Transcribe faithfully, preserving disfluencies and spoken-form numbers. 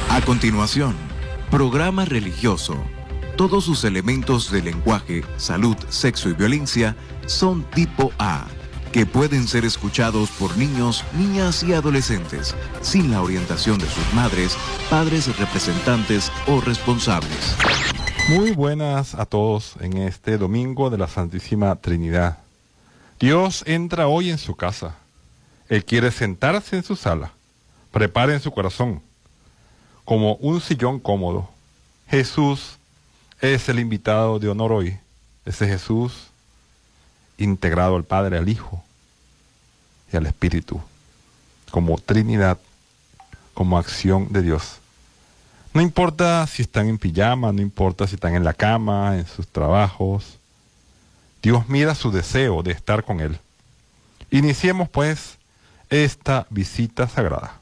A continuación, programa religioso. Todos sus elementos de lenguaje, salud, sexo y violencia son tipo A, que pueden ser escuchados por niños, niñas y adolescentes, sin la orientación de sus madres, padres, representantes o responsables. Muy buenas a todos en este domingo de la Santísima Trinidad. Dios entra hoy en su casa. Él quiere sentarse en su sala. Prepare en su corazón como un sillón cómodo. Jesús es el invitado de honor hoy. Ese Jesús integrado al Padre, al Hijo y al Espíritu, como Trinidad, como acción de Dios. No importa si están en pijama, no importa si están en la cama, en sus trabajos. Dios mira su deseo de estar con Él. Iniciemos pues esta visita sagrada.